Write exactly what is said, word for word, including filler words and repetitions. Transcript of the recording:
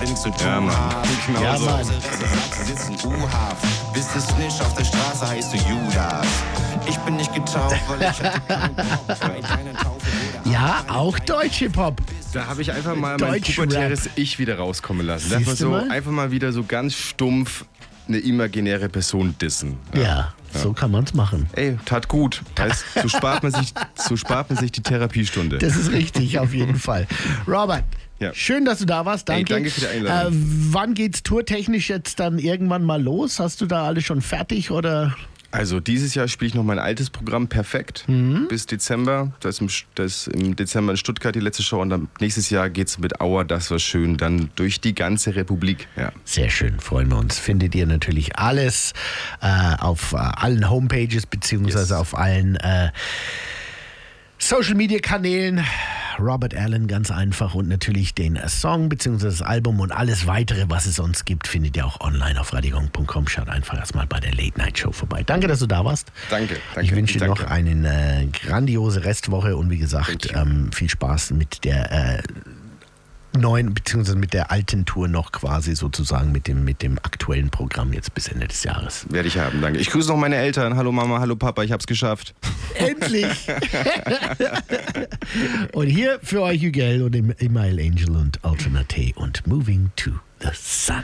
gerade nichts zu tun Ja, Mann. haben. Genau Ja, so. Mann. Sie sitzen U-Haft. Wisst es nicht, auf der Straße heißt du Judas. Ich bin nicht getauft, weil ich hatte keinen Bock. Weil deine Taufe wurde Ja, auch deutsche Pop. Da habe ich einfach mal mein Deutsch pubertäres Ich wieder rauskommen lassen. Siehst Einfach du so, mal? einfach mal wieder so ganz stumpf eine imaginäre Person dissen. Ja, so kann man's machen. Ey, tat gut. Weißt, so, spart man sich, so spart man sich die Therapiestunde. Das ist richtig, auf jeden Fall. Robert, Ja. schön, dass du da warst. Danke. Ey, danke für die Einladung. Äh, wann geht's tourtechnisch jetzt dann irgendwann mal los? Hast du da alles schon fertig oder? Also dieses Jahr spiele ich noch mein altes Programm perfekt bis Dezember. Das ist, im, das ist im Dezember in Stuttgart die letzte Show und dann nächstes Jahr geht's mit Aua, das war schön, dann durch die ganze Republik. Ja. Sehr schön, freuen wir uns. Findet ihr natürlich alles äh, auf äh, allen Homepages beziehungsweise Yes. auf allen äh, Social Media Kanälen. Robert Allen, ganz einfach. Und natürlich den äh, Song beziehungsweise das Album und alles weitere, was es sonst gibt, findet ihr auch online auf radiogong punkt com. Schaut einfach erstmal bei der Late Night Show vorbei. Danke, dass du da warst. Danke, danke. Ich wünsche dir danke. noch eine äh, grandiose Restwoche und wie gesagt, Thank you. ähm, viel Spaß mit der äh, neuen, beziehungsweise mit der alten Tour noch quasi sozusagen mit dem, mit dem aktuellen Programm jetzt bis Ende des Jahres. Werde ich haben, danke. Ich grüße noch meine Eltern. Hallo Mama, hallo Papa, ich hab's geschafft. Endlich! Und hier für euch Hugel und Email Angel und Alternate und Moving to the Sun.